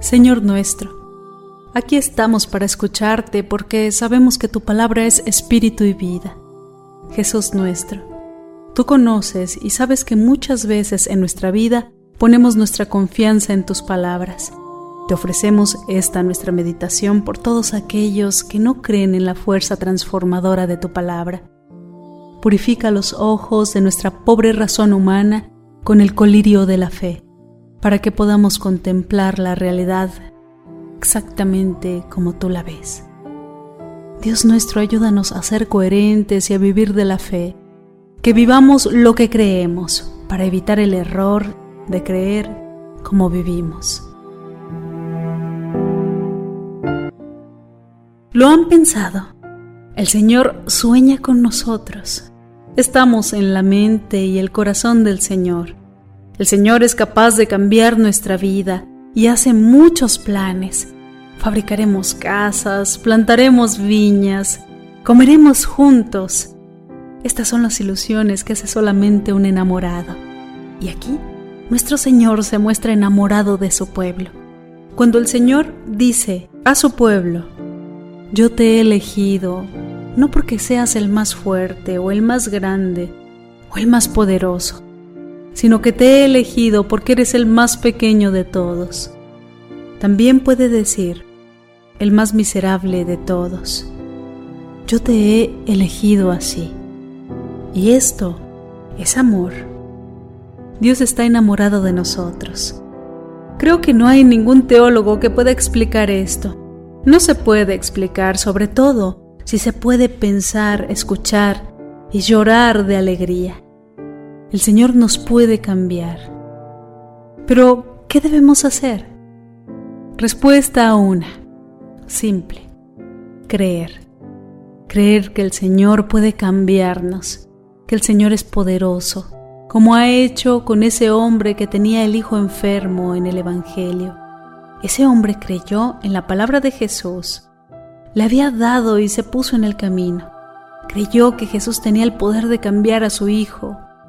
Señor nuestro, aquí estamos para escucharte porque sabemos que tu palabra es espíritu y vida. Jesús nuestro, tú conoces y sabes que muchas veces en nuestra vida ponemos nuestra confianza en tus palabras. Te ofrecemos esta nuestra meditación por todos aquellos que no creen en la fuerza transformadora de tu palabra. Purifica los ojos de nuestra pobre razón humana con el colirio de la fe, para que podamos contemplar la realidad exactamente como tú la ves. Dios nuestro, ayúdanos a ser coherentes y a vivir de la fe, que vivamos lo que creemos, para evitar el error de creer como vivimos. ¿Lo han pensado? El Señor sueña con nosotros. Estamos en la mente y el corazón del Señor. El Señor es capaz de cambiar nuestra vida y hace muchos planes. Fabricaremos casas, plantaremos viñas, comeremos juntos. Estas son las ilusiones que hace solamente un enamorado. Y aquí, nuestro Señor se muestra enamorado de su pueblo. Cuando el Señor dice a su pueblo: yo te he elegido, no porque seas el más fuerte o el más grande o el más poderoso, sino que te he elegido porque eres el más pequeño de todos. También puede decir, el más miserable de todos. Yo te he elegido así. Y esto es amor. Dios está enamorado de nosotros. Creo que no hay ningún teólogo que pueda explicar esto. No se puede explicar, sobre todo si se puede pensar, escuchar y llorar de alegría. El Señor nos puede cambiar. Pero, ¿qué debemos hacer? Respuesta a una, simple: creer. Creer que el Señor puede cambiarnos, que el Señor es poderoso, como ha hecho con ese hombre que tenía el hijo enfermo en el Evangelio. Ese hombre creyó en la palabra de Jesús, le había dado y se puso en el camino. Creyó que Jesús tenía el poder de cambiar a su hijo